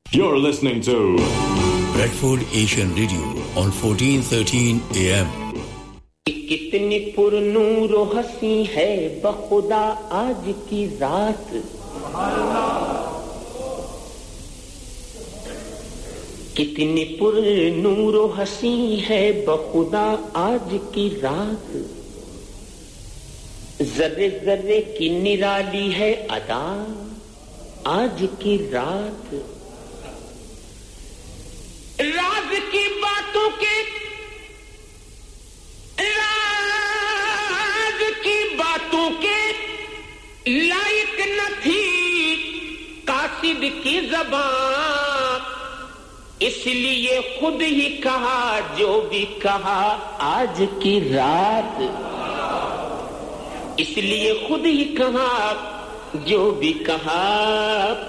You're listening to Bradford Asian Radio on 1413 AM. کتنی پر نور و ہنسی ہے بخدا آج کی رات کتنی پر نور و ہنسی ہے بخدا آج کی رات ذرے ذرے کی نرالی ہے ادا آج کی رات راز کی باتوں کے راز کی باتوں کے لائق نہ تھی قاصد کی زبان اس لیے خود ہی کہا جو بھی کہا آج کی رات اس لیے خود ہی کہا جو بھی کہا